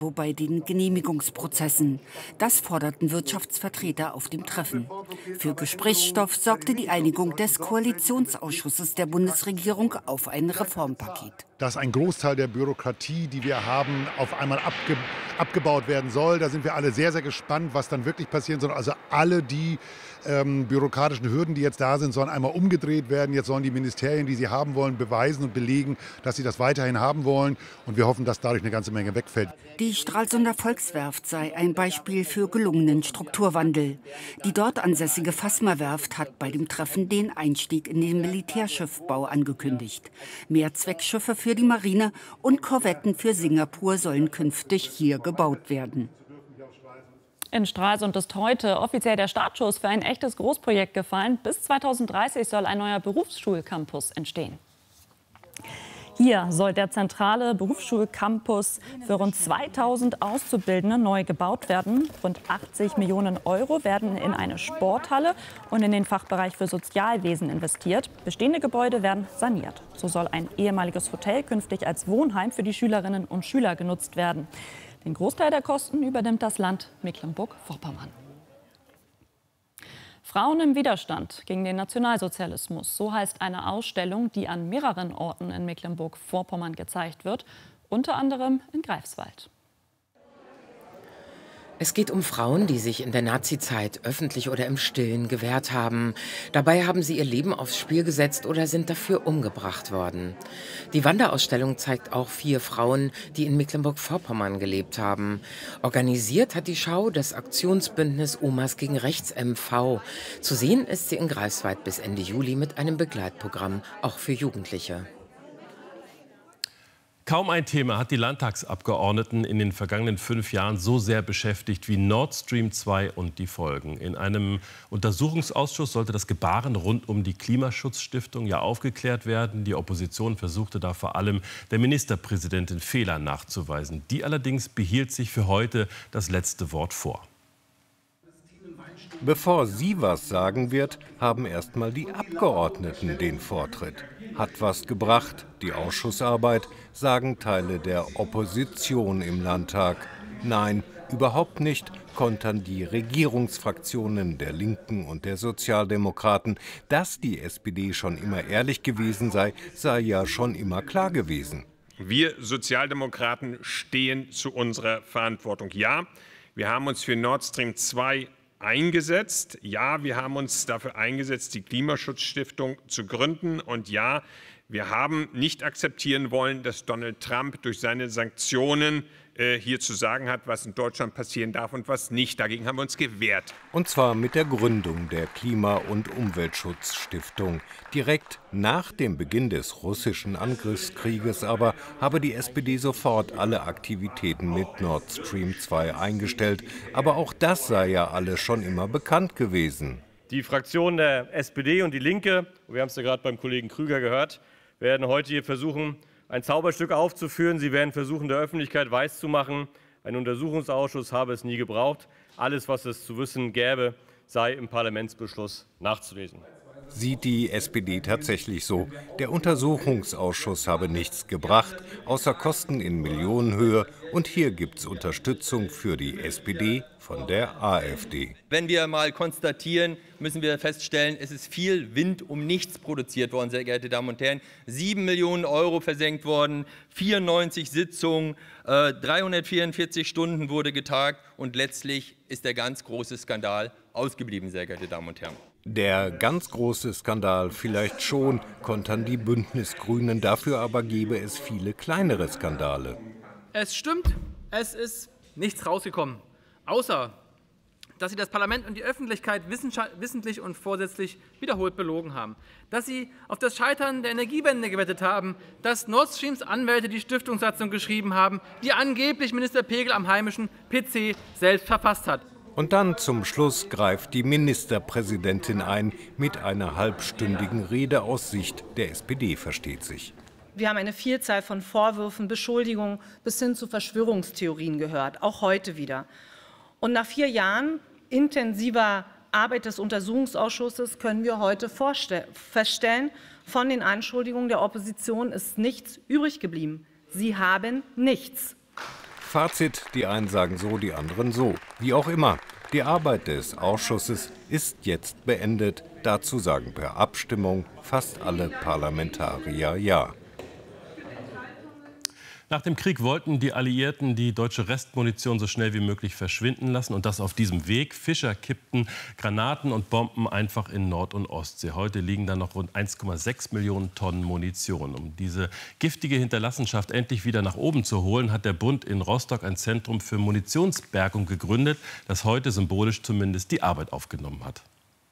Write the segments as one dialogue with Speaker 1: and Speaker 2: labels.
Speaker 1: bei den Genehmigungsprozessen. Das forderten Wirtschaftsvertreter auf dem Treffen. Für Gesprächsstoff sorgte die Einigung des Koalitionsausschusses der Bundesregierung auf ein Reformpaket.
Speaker 2: Dass ein Großteil der Bürokratie, die wir haben, auf einmal abgebaut werden soll. Da sind wir alle sehr, sehr gespannt, was dann wirklich passieren soll. Also alle die bürokratischen Hürden, die jetzt da sind, sollen einmal umgedreht werden. Jetzt sollen die Ministerien, die sie haben wollen, beweisen und belegen, dass sie das weiterhin haben wollen. Und wir hoffen, dass dadurch eine ganze Menge wegfällt.
Speaker 1: Die Stralsunder Volkswerft sei ein Beispiel für gelungenen Strukturwandel. Die dort ansässige Fassmer-Werft hat bei dem Treffen den Einstieg in den Militärschiffbau angekündigt. Mehrzweckschiffe für die Marine und Korvetten für Singapur sollen künftig hier gebaut werden.
Speaker 3: In Stralsund ist heute offiziell der Startschuss für ein echtes Großprojekt gefallen. Bis 2030 soll ein neuer Berufsschulcampus entstehen. Hier soll der zentrale Berufsschulcampus für rund 2000 Auszubildende neu gebaut werden. Rund 80 Millionen Euro werden in eine Sporthalle und in den Fachbereich für Sozialwesen investiert. Bestehende Gebäude werden saniert. So soll ein ehemaliges Hotel künftig als Wohnheim für die Schülerinnen und Schüler genutzt werden. Den Großteil der Kosten übernimmt das Land Mecklenburg-Vorpommern. Frauen im Widerstand gegen den Nationalsozialismus. So heißt eine Ausstellung, die an mehreren Orten in Mecklenburg-Vorpommern gezeigt wird, unter anderem in Greifswald.
Speaker 4: Es geht um Frauen, die sich in der Nazizeit öffentlich oder im Stillen gewehrt haben. Dabei haben sie ihr Leben aufs Spiel gesetzt oder sind dafür umgebracht worden. Die Wanderausstellung zeigt auch 4 Frauen, die in Mecklenburg-Vorpommern gelebt haben. Organisiert hat die Schau das Aktionsbündnis Omas gegen Rechts MV. Zu sehen ist sie in Greifswald bis Ende Juli mit einem Begleitprogramm, auch für Jugendliche.
Speaker 5: Kaum ein Thema hat die Landtagsabgeordneten in den vergangenen 5 Jahren so sehr beschäftigt wie Nord Stream 2 und die Folgen. In einem Untersuchungsausschuss sollte das Gebaren rund um die Klimaschutzstiftung ja aufgeklärt werden. Die Opposition versuchte da vor allem der Ministerpräsidentin Fehler nachzuweisen. Die allerdings behielt sich für heute das letzte Wort vor.
Speaker 6: Bevor sie was sagen wird, haben erst mal die Abgeordneten den Vortritt. Hat was gebracht, die Ausschussarbeit, sagen Teile der Opposition im Landtag. Nein, überhaupt nicht, kontern die Regierungsfraktionen der Linken und der Sozialdemokraten. Dass die SPD schon immer ehrlich gewesen sei, sei ja schon immer klar gewesen.
Speaker 7: Wir Sozialdemokraten stehen zu unserer Verantwortung. Ja, wir haben uns für Nord Stream 2 eingesetzt. Ja, wir haben uns dafür eingesetzt, die Klimaschutzstiftung zu gründen. Und ja, wir haben nicht akzeptieren wollen, dass Donald Trump durch seine Sanktionen hier zu sagen hat, was in Deutschland passieren darf und was nicht. Dagegen haben wir uns gewehrt.
Speaker 6: Und zwar mit der Gründung der Klima- und Umweltschutzstiftung. Direkt nach dem Beginn des russischen Angriffskrieges aber habe die SPD sofort alle Aktivitäten mit Nord Stream 2 eingestellt. Aber auch das sei ja alles schon immer bekannt gewesen.
Speaker 8: Die Fraktionen der SPD und die Linke, wir haben es ja gerade beim Kollegen Krüger gehört, werden heute hier versuchen, ein Zauberstück aufzuführen. Sie werden versuchen, der Öffentlichkeit weiszumachen, ein Untersuchungsausschuss habe es nie gebraucht. Alles, was es zu wissen gäbe, sei im Parlamentsbeschluss nachzulesen.
Speaker 6: Sieht die SPD tatsächlich so. Der Untersuchungsausschuss habe nichts gebracht, außer Kosten in Millionenhöhe. Und hier gibt es Unterstützung für die SPD von der AfD.
Speaker 9: Wenn wir mal konstatieren, müssen wir feststellen, es ist viel Wind um nichts produziert worden, sehr geehrte Damen und Herren. 7 Millionen Euro versenkt worden, 94 Sitzungen, 344 Stunden wurde getagt und letztlich ist der ganz große Skandal ausgeblieben, sehr geehrte Damen und Herren.
Speaker 6: Der ganz große Skandal vielleicht schon, kontern die Bündnisgrünen, dafür aber gäbe es viele kleinere Skandale.
Speaker 10: Es stimmt, es ist nichts rausgekommen, außer dass sie das Parlament und die Öffentlichkeit wissentlich und vorsätzlich wiederholt belogen haben, dass sie auf das Scheitern der Energiewende gewettet haben, dass Nord Streams Anwälte die Stiftungssatzung geschrieben haben, die angeblich Minister Pegel am heimischen PC selbst verfasst hat.
Speaker 6: Und dann zum Schluss greift die Ministerpräsidentin ein mit einer halbstündigen Rede aus Sicht der SPD, versteht sich.
Speaker 11: Wir haben eine Vielzahl von Vorwürfen, Beschuldigungen bis hin zu Verschwörungstheorien gehört, auch heute wieder. Und nach 4 Jahren intensiver Arbeit des Untersuchungsausschusses können wir heute feststellen, von den Anschuldigungen der Opposition ist nichts übrig geblieben. Sie haben nichts.
Speaker 6: Fazit, die einen sagen so, die anderen so. Wie auch immer, die Arbeit des Ausschusses ist jetzt beendet. Dazu sagen per Abstimmung fast alle Parlamentarier ja.
Speaker 5: Nach dem Krieg wollten die Alliierten die deutsche Restmunition so schnell wie möglich verschwinden lassen. Und das auf diesem Weg. Fischer kippten Granaten und Bomben einfach in Nord- und Ostsee. Heute liegen da noch rund 1,6 Millionen Tonnen Munition. Um diese giftige Hinterlassenschaft endlich wieder nach oben zu holen, hat der Bund in Rostock ein Zentrum für Munitionsbergung gegründet, das heute symbolisch zumindest die Arbeit aufgenommen hat.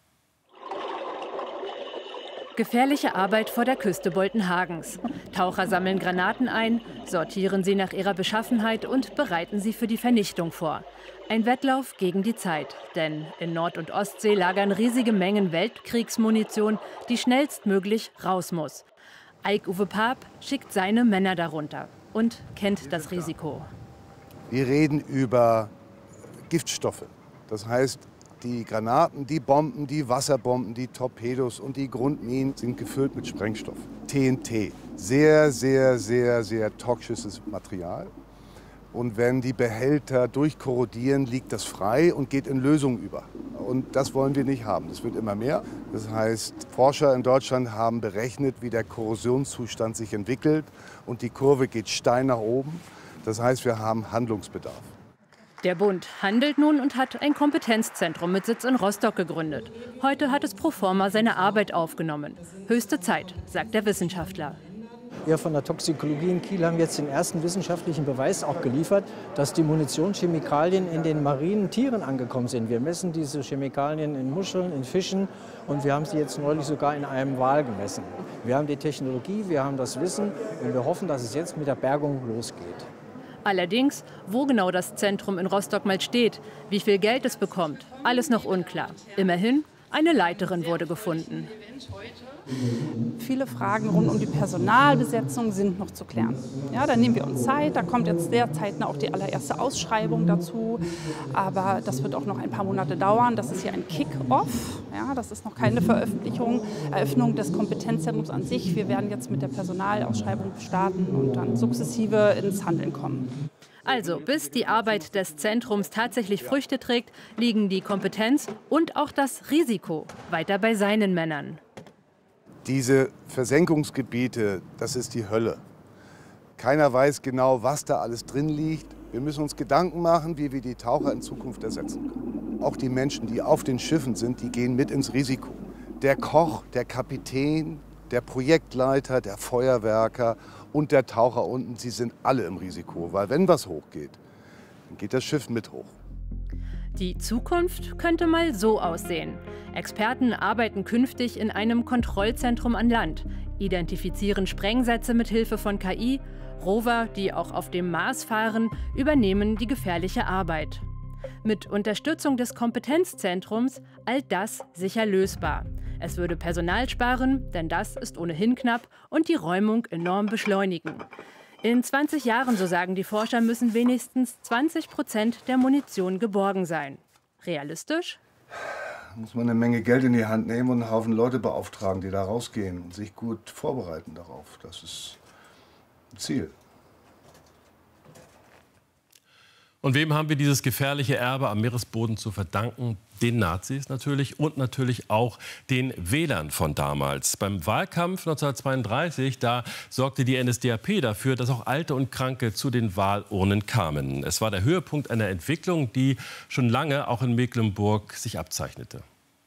Speaker 12: Gefährliche Arbeit vor der Küste Boltenhagens. Taucher sammeln Granaten ein, sortieren sie nach ihrer Beschaffenheit und bereiten sie für die Vernichtung vor. Ein Wettlauf gegen die Zeit, denn in Nord- und Ostsee lagern riesige Mengen Weltkriegsmunition, die schnellstmöglich raus muss. Eik-Uwe Paap schickt seine Männer darunter und kennt das Risiko.
Speaker 13: Wir reden über Giftstoffe. Das heißt, die Granaten, die Bomben, die Wasserbomben, die Torpedos und die Grundminen sind gefüllt mit Sprengstoff. TNT, sehr, sehr, sehr, sehr toxisches Material. Und wenn die Behälter durchkorrodieren, liegt das frei und geht in Lösung über. Und das wollen wir nicht haben. Das wird immer mehr. Das heißt, Forscher in Deutschland haben berechnet, wie der Korrosionszustand sich entwickelt. Und die Kurve geht steil nach oben. Das heißt, wir haben Handlungsbedarf.
Speaker 12: Der Bund handelt nun und hat ein Kompetenzzentrum mit Sitz in Rostock gegründet. Heute hat es pro forma seine Arbeit aufgenommen. Höchste Zeit, sagt der Wissenschaftler.
Speaker 14: Wir von der Toxikologie in Kiel haben jetzt den ersten wissenschaftlichen Beweis auch geliefert, dass die Munitionschemikalien in den marinen Tieren angekommen sind. Wir messen diese Chemikalien in Muscheln, in Fischen und wir haben sie jetzt neulich sogar in einem Wal gemessen. Wir haben die Technologie, wir haben das Wissen und wir hoffen, dass es jetzt mit der Bergung losgeht.
Speaker 12: Allerdings, wo genau das Zentrum in Rostock mal steht, wie viel Geld es bekommt, alles noch unklar. Immerhin, eine Leiterin wurde gefunden.
Speaker 15: Viele Fragen rund um die Personalbesetzung sind noch zu klären. Ja, da nehmen wir uns Zeit, da kommt jetzt sehr zeitnah auch die allererste Ausschreibung dazu. Aber das wird auch noch ein paar Monate dauern. Das ist ja ein Kick-Off. Ja, das ist noch keine Eröffnung des Kompetenzzentrums an sich. Wir werden jetzt mit der Personalausschreibung starten und dann sukzessive ins Handeln kommen.
Speaker 12: Also, bis die Arbeit des Zentrums tatsächlich Früchte trägt, liegen die Kompetenz und auch das Risiko weiter bei seinen Männern.
Speaker 13: Diese Versenkungsgebiete, das ist die Hölle. Keiner weiß genau, was da alles drin liegt. Wir müssen uns Gedanken machen, wie wir die Taucher in Zukunft ersetzen können. Auch die Menschen, die auf den Schiffen sind, die gehen mit ins Risiko. Der Koch, der Kapitän, der Projektleiter, der Feuerwerker und der Taucher unten, sie sind alle im Risiko. Weil wenn was hochgeht, dann geht das Schiff mit hoch.
Speaker 12: Die Zukunft könnte mal so aussehen. Experten arbeiten künftig in einem Kontrollzentrum an Land, identifizieren Sprengsätze mit Hilfe von KI, Rover, die auch auf dem Mars fahren, übernehmen die gefährliche Arbeit. Mit Unterstützung des Kompetenzzentrums all das sicher lösbar. Es würde Personal sparen, denn das ist ohnehin knapp, und die Räumung enorm beschleunigen. In 20 Jahren, so sagen die Forscher, müssen wenigstens 20% der Munition geborgen sein. Realistisch?
Speaker 13: Da muss man eine Menge Geld in die Hand nehmen und einen Haufen Leute beauftragen, die da rausgehen und sich gut vorbereiten darauf. Das ist ein Ziel.
Speaker 5: Und wem haben wir dieses gefährliche Erbe am Meeresboden zu verdanken? Den Nazis natürlich und natürlich auch den Wählern von damals. Beim Wahlkampf 1932, da sorgte die NSDAP dafür, dass auch Alte und Kranke zu den Wahlurnen kamen. Es war der Höhepunkt einer Entwicklung, die schon lange auch in Mecklenburg sich abzeichnete.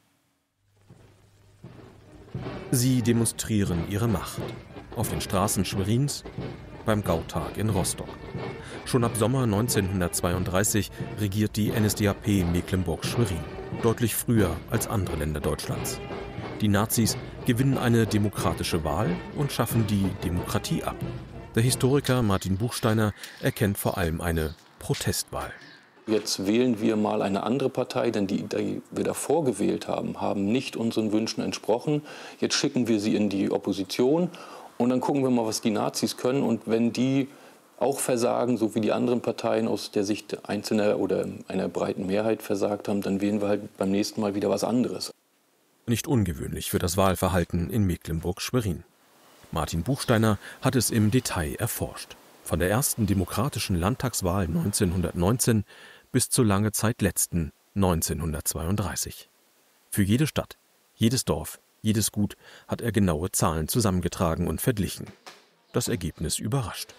Speaker 16: Sie demonstrieren ihre Macht. Auf den Straßen Schwerins, beim Gautag in Rostock. Schon ab Sommer 1932 regiert die NSDAP Mecklenburg-Schwerin. Deutlich früher als andere Länder Deutschlands. Die Nazis gewinnen eine demokratische Wahl und schaffen die Demokratie ab. Der Historiker Martin Buchsteiner erkennt vor allem eine Protestwahl.
Speaker 17: Jetzt wählen wir mal eine andere Partei, denn die wir davor gewählt haben, haben nicht unseren Wünschen entsprochen. Jetzt schicken wir sie in die Opposition und dann gucken wir mal, was die Nazis können. Und wenn die auch versagen, so wie die anderen Parteien aus der Sicht einzelner oder einer breiten Mehrheit versagt haben, dann wählen wir halt beim nächsten Mal wieder was anderes.
Speaker 16: Nicht ungewöhnlich für das Wahlverhalten in Mecklenburg-Schwerin. Martin Buchsteiner hat es im Detail erforscht. Von der ersten demokratischen Landtagswahl 1919 bis zur lange Zeit letzten 1932. Für jede Stadt, jedes Dorf, jedes Gut hat er genaue Zahlen zusammengetragen und verglichen. Das Ergebnis überrascht.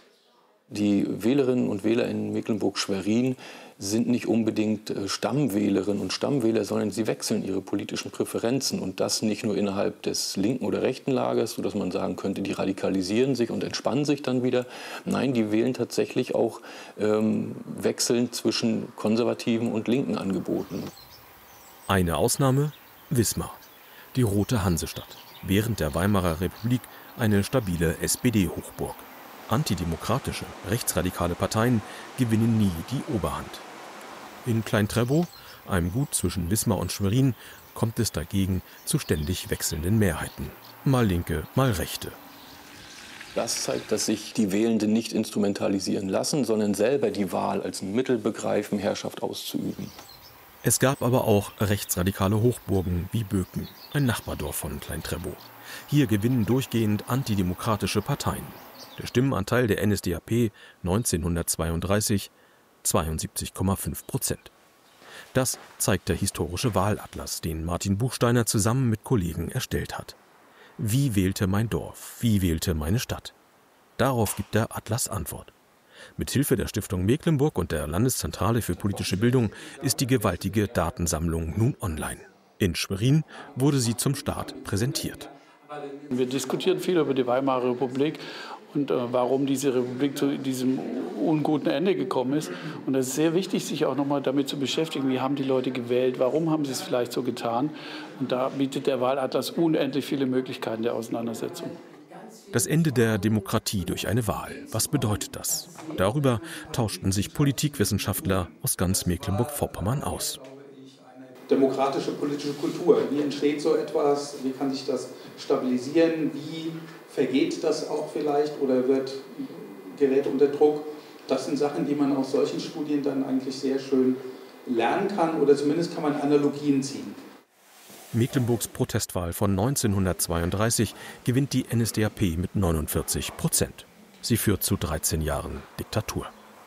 Speaker 17: Die Wählerinnen und Wähler in Mecklenburg-Schwerin sind nicht unbedingt Stammwählerinnen und Stammwähler, sondern sie wechseln ihre politischen Präferenzen. Und das nicht nur innerhalb des linken oder rechten Lagers, sodass man sagen könnte, die radikalisieren sich und entspannen sich dann wieder. Nein, die wählen tatsächlich auch wechselnd zwischen konservativen und linken Angeboten.
Speaker 16: Eine Ausnahme: Wismar, die rote Hansestadt. Während der Weimarer Republik eine stabile SPD-Hochburg. Antidemokratische, rechtsradikale Parteien gewinnen nie die Oberhand. In Klein-Trebow, einem Gut zwischen Wismar und Schwerin, kommt es dagegen zu ständig wechselnden Mehrheiten. Mal Linke, mal Rechte.
Speaker 17: Das zeigt, dass sich die Wählenden nicht instrumentalisieren lassen, sondern selber die Wahl als Mittel begreifen, Herrschaft auszuüben.
Speaker 16: Es gab aber auch rechtsradikale Hochburgen wie Böken, ein Nachbardorf von Klein-Trebow. Hier gewinnen durchgehend antidemokratische Parteien. Der Stimmenanteil der NSDAP 1932 72,5%. Das zeigt der historische Wahlatlas, den Martin Buchsteiner zusammen mit Kollegen erstellt hat. Wie wählte mein Dorf? Wie wählte meine Stadt? Darauf gibt der Atlas Antwort. Mithilfe der Stiftung Mecklenburg und der Landeszentrale für politische Bildung ist die gewaltige Datensammlung nun online. In Schwerin wurde sie zum Start präsentiert.
Speaker 18: Wir diskutieren viel über die Weimarer Republik und warum diese Republik zu diesem unguten Ende gekommen ist. Und es ist sehr wichtig, sich auch noch mal damit zu beschäftigen, wie haben die Leute gewählt, warum haben sie es vielleicht so getan. Und da bietet der Wahlatlas unendlich viele Möglichkeiten der Auseinandersetzung.
Speaker 16: Das Ende der Demokratie durch eine Wahl. Was bedeutet das? Darüber tauschten sich Politikwissenschaftler aus ganz Mecklenburg-Vorpommern aus.
Speaker 19: Demokratische politische Kultur. Wie entsteht so etwas? Wie kann sich das stabilisieren? Wie vergeht das auch vielleicht oder gerät unter Druck? Das sind Sachen, die man aus solchen Studien dann eigentlich sehr schön lernen kann oder zumindest kann man Analogien ziehen.
Speaker 16: Mecklenburgs Protestwahl von 1932 gewinnt die NSDAP mit 49%. Sie führt zu 13 Jahren Diktatur.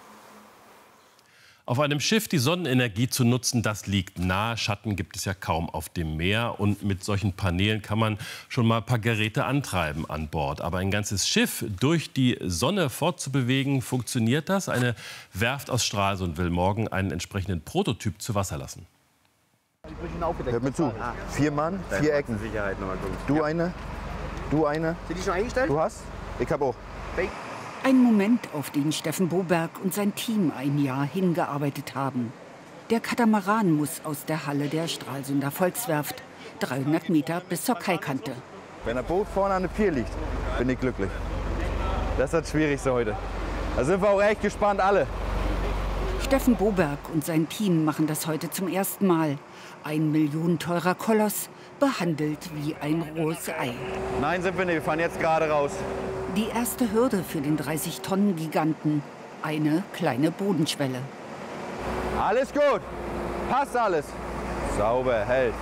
Speaker 5: Auf einem Schiff die Sonnenenergie zu nutzen, das liegt nahe. Schatten gibt es ja kaum auf dem Meer. Und mit solchen Paneelen kann man schon mal ein paar Geräte antreiben an Bord. Aber ein ganzes Schiff durch die Sonne fortzubewegen, funktioniert das? Eine Werft aus Stralsund will morgen einen entsprechenden Prototyp zu Wasser lassen.
Speaker 20: Hört mir zu. 4 Mann, 4 Ecken. Du eine, du eine.
Speaker 21: Sind die schon eingestellt?
Speaker 20: Du hast? Ich habe auch.
Speaker 1: Ein Moment, auf den Steffen Boberg und sein Team ein Jahr hingearbeitet haben. Der Katamaran muss aus der Halle der Stralsunder Volkswerft 300 Meter bis zur Kaikante.
Speaker 20: Wenn das Boot vorne an der Pier liegt, bin ich glücklich. Das ist das Schwierigste heute. Da sind wir auch echt gespannt, alle.
Speaker 1: Steffen Boberg und sein Team machen das heute zum ersten Mal. Ein millionenteurer Koloss, behandelt wie ein rohes Ei.
Speaker 20: Nein, sind wir nicht. Wir fahren jetzt gerade raus.
Speaker 1: Die erste Hürde für den 30-Tonnen-Giganten. Eine kleine Bodenschwelle.
Speaker 20: Alles gut. Passt alles. Sauber, hält.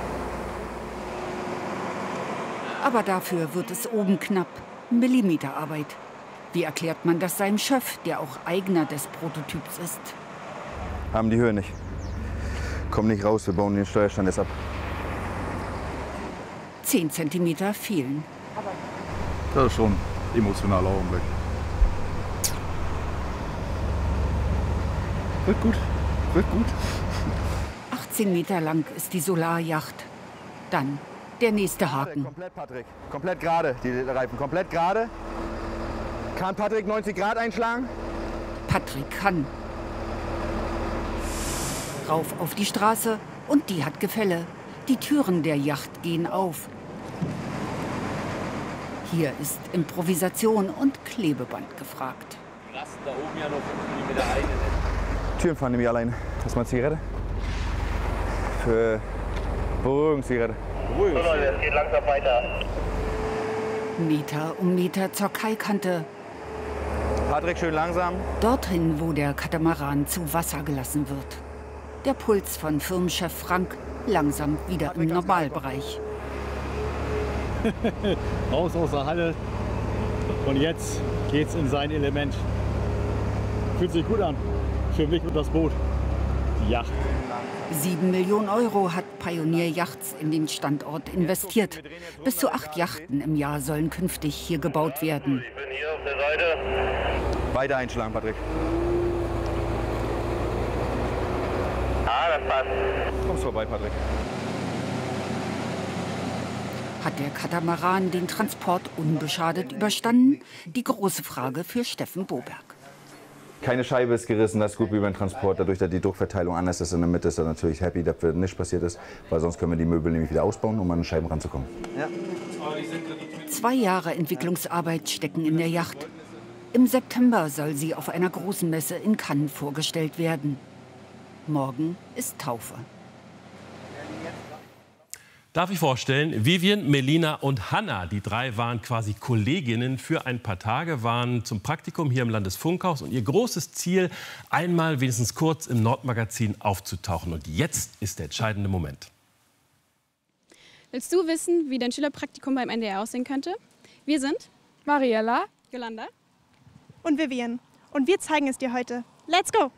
Speaker 1: Aber dafür wird es oben knapp. Millimeterarbeit. Wie erklärt man das seinem Chef, der auch Eigner des Prototyps ist?
Speaker 20: Haben die Höhe nicht. Komm nicht raus, wir bauen den Steuerstand jetzt ab.
Speaker 1: 10 Zentimeter fehlen.
Speaker 22: Das ist schon ein emotionaler Augenblick. Wird gut, wird gut.
Speaker 1: 18 Meter lang ist die Solarjacht. Dann der nächste Haken.
Speaker 20: Komplett, Patrick. Komplett gerade, die Reifen. Komplett gerade. Kann Patrick 90 Grad einschlagen?
Speaker 1: Patrick kann. Rauf auf die Straße und die hat Gefälle. Die Türen der Yacht gehen auf. Hier ist Improvisation und Klebeband gefragt.
Speaker 20: Da oben ja noch 5 mm ein. Türen fahren nämlich alleine. Das ist mal eine Zigarette. Für Beruhigungszigarette.
Speaker 21: Es geht langsam weiter.
Speaker 1: Meter um Meter zur Kaikante.
Speaker 20: Patrick, schön langsam.
Speaker 1: Dorthin, wo der Katamaran zu Wasser gelassen wird. Der Puls von Firmenchef Frank langsam wieder im Normalbereich.
Speaker 22: Raus aus der Halle. Und jetzt geht's in sein Element. Fühlt sich gut an. Für mich und das Boot. Die Yacht.
Speaker 1: 7 Millionen Euro hat Pioneer Yachts in den Standort investiert. Bis zu 8 Yachten im Jahr sollen künftig hier gebaut werden.
Speaker 21: Ich bin hier auf der Seite.
Speaker 20: Weiter einschlagen, Patrick.
Speaker 21: Das passt.
Speaker 20: Kommst vorbei, Patrick.
Speaker 1: Hat der Katamaran den Transport unbeschadet überstanden? Die große Frage für Steffen Boberg.
Speaker 20: Keine Scheibe ist gerissen, das ist gut wie beim Transport. Dadurch, dass die Druckverteilung anders ist in der Mitte, ist er natürlich happy, dass nichts passiert ist. Weil sonst können wir die Möbel nämlich wieder ausbauen, um an den Scheiben ranzukommen. Ja.
Speaker 1: 2 Jahre Entwicklungsarbeit stecken in der Yacht. Im September soll sie auf einer großen Messe in Cannes vorgestellt werden. Morgen ist Taufe.
Speaker 5: Darf ich vorstellen, Vivian, Melina und Hanna, die 3 waren quasi Kolleginnen für ein paar Tage, waren zum Praktikum hier im Landesfunkhaus und ihr großes Ziel, einmal wenigstens kurz im Nordmagazin aufzutauchen. Und jetzt ist der entscheidende Moment.
Speaker 2: Willst du wissen, wie dein Schülerpraktikum beim NDR aussehen könnte? Wir sind
Speaker 3: Mariella,
Speaker 2: Yolanda
Speaker 3: und Vivian. Und wir zeigen es dir heute. Let's go!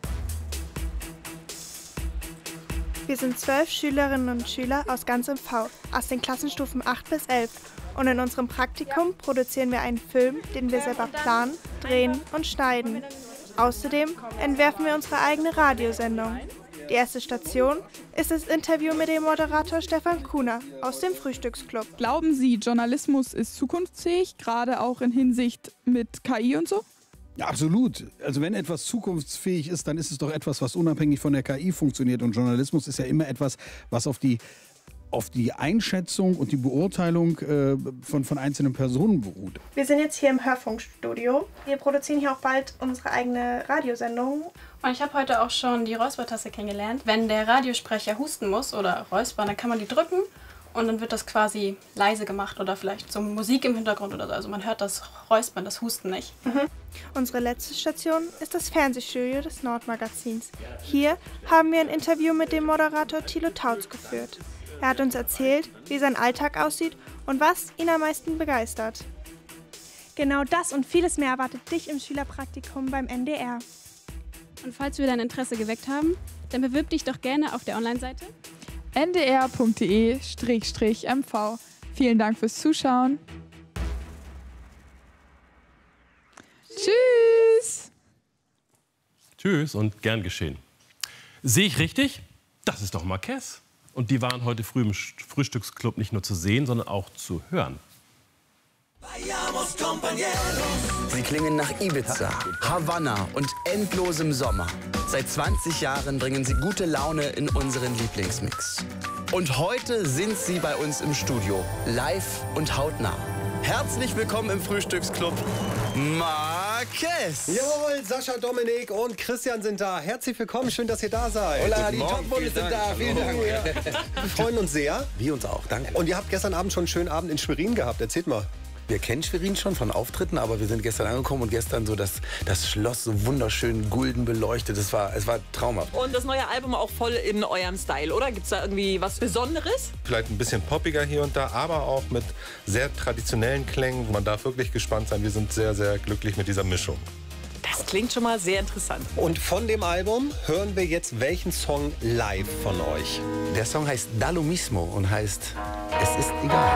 Speaker 3: Wir sind 12 Schülerinnen und Schüler aus ganz MV, aus den Klassenstufen 8 bis 11. Und in unserem Praktikum produzieren wir einen Film, den wir selber planen, drehen und schneiden. Außerdem entwerfen wir unsere eigene Radiosendung. Die erste Station ist das Interview mit dem Moderator Stefan Kuhner aus dem Frühstücksclub.
Speaker 23: Glauben Sie, Journalismus ist zukunftsfähig, gerade auch in Hinsicht mit KI und so?
Speaker 24: Ja, absolut. Also wenn etwas zukunftsfähig ist, dann ist es doch etwas, was unabhängig von der KI funktioniert. Und Journalismus ist ja immer etwas, was auf die Einschätzung und die Beurteilung von einzelnen Personen beruht.
Speaker 3: Wir sind jetzt hier im Hörfunkstudio. Wir produzieren hier auch bald unsere eigene Radiosendung.
Speaker 2: Und ich habe heute auch schon die Räuspertaste kennengelernt. Wenn der Radiosprecher husten muss oder räuspern, dann kann man die drücken und dann wird das quasi leise gemacht oder vielleicht so Musik im Hintergrund oder so. Also man hört das Räuspern, das Husten nicht.
Speaker 3: Unsere letzte Station ist das Fernsehstudio des Nordmagazins. Hier haben wir ein Interview mit dem Moderator Thilo Tautz geführt. Er hat uns erzählt, wie sein Alltag aussieht und was ihn am meisten begeistert. Genau das und vieles mehr erwartet dich im Schülerpraktikum beim NDR.
Speaker 2: Und falls wir dein Interesse geweckt haben, dann bewirb dich doch gerne auf der Online-Seite
Speaker 23: ndr.de/mv. Vielen Dank fürs Zuschauen. Tschüss!
Speaker 5: Tschüss und gern geschehen. Sehe ich richtig? Das ist doch Marquez. Und die waren heute früh im Frühstücksclub nicht nur zu sehen, sondern auch zu hören.
Speaker 25: Sie klingen nach Ibiza, Havanna und endlosem Sommer. Seit 20 Jahren bringen sie gute Laune in unseren Lieblingsmix. Und heute sind sie bei uns im Studio, live und hautnah. Herzlich willkommen im Frühstücksclub Marquez.
Speaker 26: Jawohl, Sascha, Dominik und Christian sind da. Herzlich willkommen, schön, dass ihr da seid.
Speaker 25: Hola, die Topmodels sind da. Vielen Dank.
Speaker 26: Wir freuen uns sehr.
Speaker 25: Wir uns auch, danke.
Speaker 26: Und ihr habt gestern Abend schon einen schönen Abend in Schwerin gehabt. Erzählt mal.
Speaker 25: Wir kennen Schwerin schon von Auftritten, aber wir sind gestern angekommen und gestern so das Schloss so wunderschön gulden beleuchtet. Es war traumhaft.
Speaker 27: Und das neue Album auch voll in eurem Style, oder? Gibt es da irgendwie was Besonderes?
Speaker 28: Vielleicht ein bisschen poppiger hier und da, aber auch mit sehr traditionellen Klängen. Man darf wirklich gespannt sein. Wir sind sehr, sehr glücklich mit dieser Mischung.
Speaker 27: Das klingt schon mal sehr interessant.
Speaker 26: Und von dem Album hören wir jetzt welchen Song live von euch?
Speaker 25: Der Song heißt Da lo mismo und heißt Es ist egal.